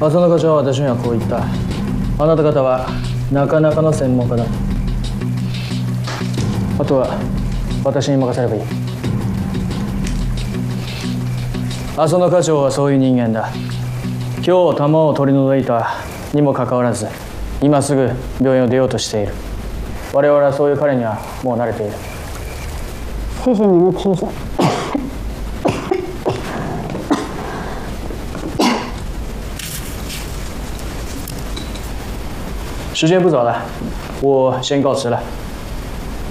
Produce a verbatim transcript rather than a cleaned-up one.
浅野課長は私にはこう言った。あなた方はなかなかの専門家だ。あとは私に任せればいい。浅野課長はそういう人間だ。今日弾を取り除いたにもかかわらず、今すぐ病院を出ようとしている。我々はそういう彼にはもう慣れている。 谢谢您的提醒。 时间不早了，我先告辞了。